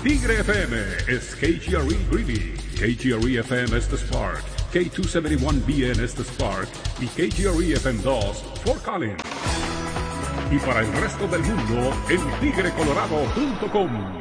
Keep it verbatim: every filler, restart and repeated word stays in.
Tigre F M es K G R E Greeley, K G R E F M Estes Park, K doscientos setenta y uno B en Estes Park y K G R E F M dos Fort Collins. Y para el resto del mundo en tigre colorado punto com.